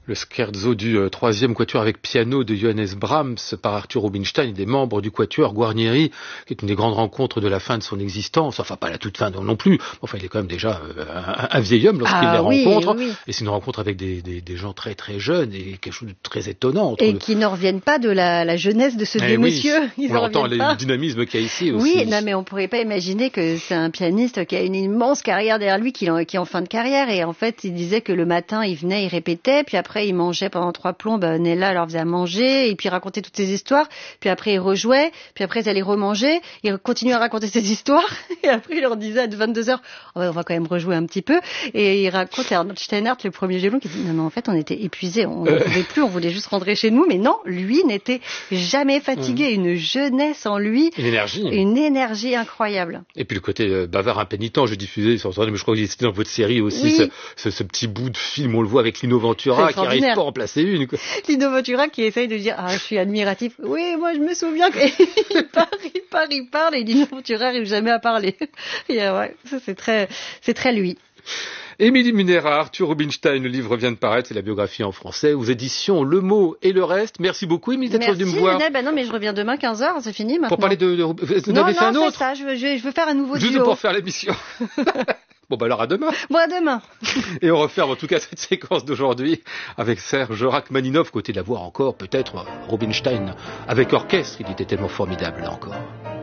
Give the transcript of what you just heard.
Le scherzo du troisième quatuor avec piano de Johannes Brahms par Arthur Rubinstein, des membres du quatuor Guarneri, qui est une des grandes rencontres de la fin de son existence, enfin pas la toute fin non plus, enfin il est quand même déjà un vieil homme lorsqu'il les rencontre, oui. Et c'est une rencontre avec des gens très très jeunes et quelque chose de très étonnant. Et qui ne reviennent pas de la jeunesse de ce vieux monsieur. Ils on entend le dynamisme qu'il y a ici aussi. Oui, non mais on pourrait pas imaginer que c'est un pianiste qui a une immense carrière derrière lui, qui est en fin de carrière, et en fait il disait que le matin il venait, il répétait, puis après il mangeait pendant 3 plombs, Nella leur faisait à manger, et puis il racontait toutes ces histoires, puis après il rejouait, puis après ils allaient remanger, il continuait à raconter ces histoires, et après il leur disait à 22h, on va quand même rejouer un petit peu, et il raconte à Arnold Steinhardt, le premier violon, qui dit non mais en fait on était épuisés, on n'en pouvait plus, on voulait juste rentrer chez nous, mais non, lui n'était jamais fatigué, une jeunesse en lui, une énergie incroyable. Et puis le côté bavard impénitent, je diffusais, mais je crois que c'était dans votre série aussi, oui. ce petit bout de film, on le voit avec Lino Ventura qui n'arrive pas à en placer une. Quoi. Lino Ventura qui essaye de dire « Ah, je suis admiratif. Oui, moi je me souviens qu'il parle et Lino Ventura n'arrive jamais à parler. » Et ouais, ça c'est très lui. Émilie Munera, Arthur Rubinstein, le livre vient de paraître, c'est la biographie en français, aux éditions Le Mot et le Reste. Merci beaucoup, Émilie, d'être venue me voir. Merci, non, mais je reviens demain 15h, c'est fini maintenant. Pour parler vous avez fait un autre? Non, c'est ça, je veux faire un nouveau duo. Juste pour faire l'émission. Bon, alors à demain. Bon, à demain. Et on referme en tout cas cette séquence d'aujourd'hui avec Serge Rachmaninov, côté de la voix encore, peut-être Rubinstein, avec orchestre, il était tellement formidable là encore.